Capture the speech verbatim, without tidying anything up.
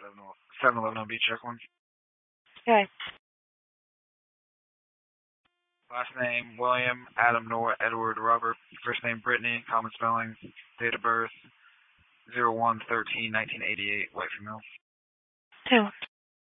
seven eleven on B, check one. Okay. Last name, William, Adam, Noah, Edward, Robert. First name, Brittany, common spelling. Date of birth, zero one thirteen nineteen eighty-eight, white female. Two.